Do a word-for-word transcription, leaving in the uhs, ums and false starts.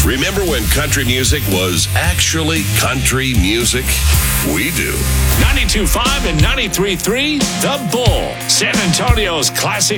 Remember when country music was actually country music? We do. ninety-two point five and ninety-three point three, The Bull, San Antonio's classic